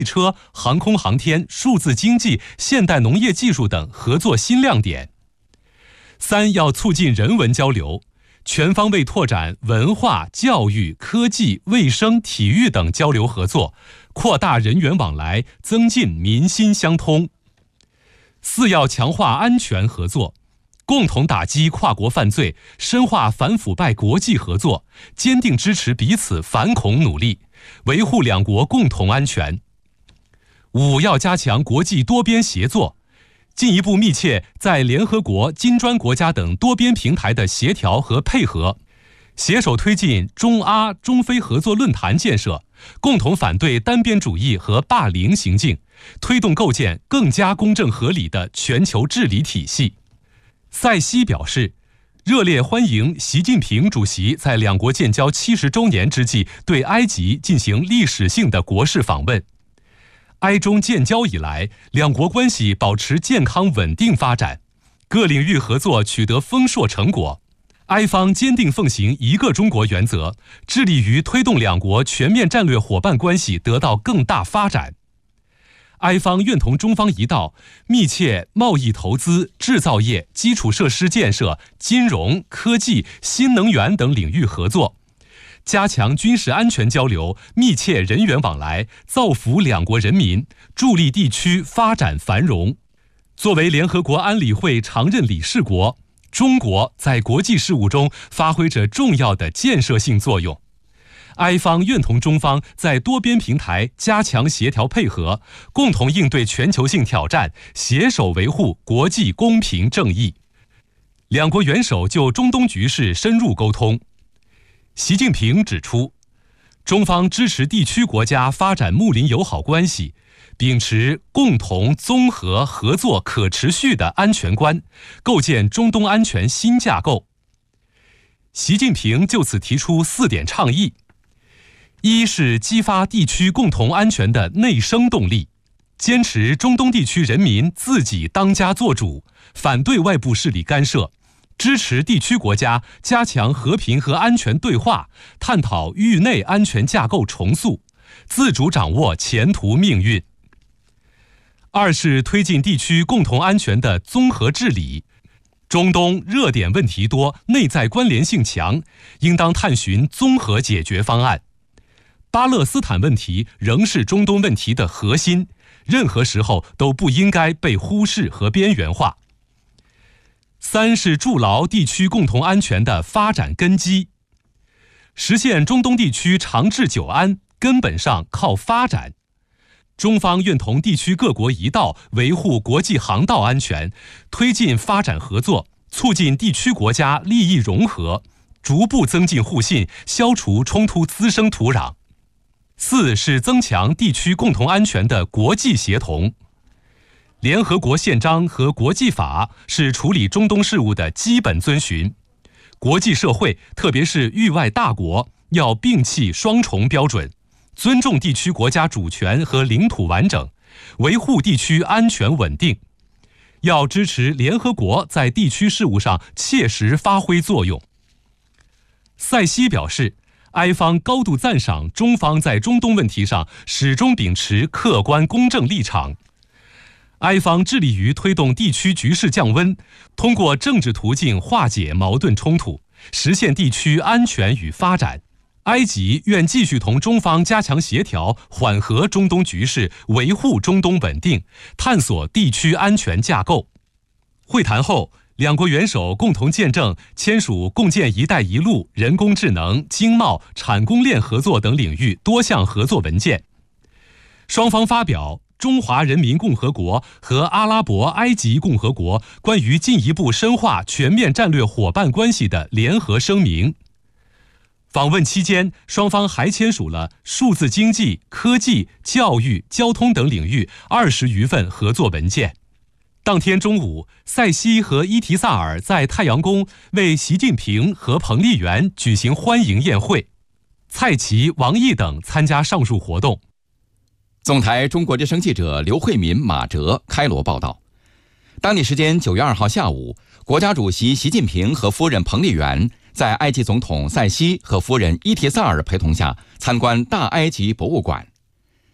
汽车、航空航天、数字经济、现代农业技术等合作新亮点。3要促进人文交流，全方位拓展文化、教育、科技、卫生、体育等交流合作，扩大人员往来，增进民心相通。4要强化安全合作，共同打击跨国犯罪，深化反腐败国际合作，坚定支持彼此反恐努力，维护两国共同安全。5要加强国际多边协作，进一步密切在联合国、金砖国家等多边平台的协调和配合，携手推进中阿、中非合作论坛建设，共同反对单边主义和霸凌行径，推动构建更加公正合理的全球治理体系。塞西表示，热烈欢迎习近平主席在两国建交70周年之际对埃及进行历史性的国事访问。埃中建交以来，两国关系保持健康稳定发展，各领域合作取得丰硕成果。埃方坚定奉行一个中国原则，致力于推动两国全面战略伙伴关系得到更大发展。埃方愿同中方一道，密切贸易投资、制造业、基础设施建设、金融、科技、新能源等领域合作，加强军事安全交流，密切人员往来，造福两国人民，助力地区发展繁荣。作为联合国安理会常任理事国，中国在国际事务中发挥着重要的建设性作用。埃方愿同中方在多边平台加强协调配合，共同应对全球性挑战，携手维护国际公平正义。两国元首就中东局势深入沟通。习近平指出，中方支持地区国家发展睦邻友好关系，秉持共同、综合、合作、可持续的安全观，构建中东安全新架构。习近平就此提出4点倡议：一是激发地区共同安全的内生动力，坚持中东地区人民自己当家作主，反对外部势力干涉，支持地区国家加强和平和安全对话，探讨域内安全架构重塑，自主掌握前途命运。2是推进地区共同安全的综合治理。中东热点问题多，内在关联性强，应当探寻综合解决方案。巴勒斯坦问题仍是中东问题的核心，任何时候都不应该被忽视和边缘化。3是筑牢地区共同安全的发展根基，实现中东地区长治久安，根本上靠发展。中方愿同地区各国一道维护国际航道安全，推进发展合作，促进地区国家利益融合，逐步增进互信，消除冲突滋生土壤。4是增强地区共同安全的国际协同。联合国宪章和国际法是处理中东事务的基本遵循，国际社会，特别是域外大国，要摒弃双重标准，尊重地区国家主权和领土完整，维护地区安全稳定。要支持联合国在地区事务上切实发挥作用。塞西表示，埃方高度赞赏中方在中东问题上始终秉持客观公正立场。埃方致力于推动地区局势降温，通过政治途径化解矛盾冲突，实现地区安全与发展。埃及愿继续同中方加强协调，缓和中东局势，维护中东稳定，探索地区安全架构。会谈后，两国元首共同见证签署共建“一带一路”人工智能、经贸、产供链合作等领域多项合作文件。双方发表中华人民共和国和阿拉伯埃及共和国关于进一步深化全面战略伙伴关系的联合声明。访问期间，双方还签署了数字经济、科技、教育、交通等领域20余份合作文件。当天中午，塞西和伊提萨尔在太阳宫为习近平和彭丽媛举行欢迎宴会，蔡奇、王毅等参加上述活动。 总台中国之声记者刘慧敏、马哲开罗报道。当地时间9月2号下午，国家主席习近平和夫人彭丽媛在埃及总统塞西和夫人伊提萨尔陪同下参观大埃及博物馆。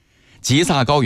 吉萨高原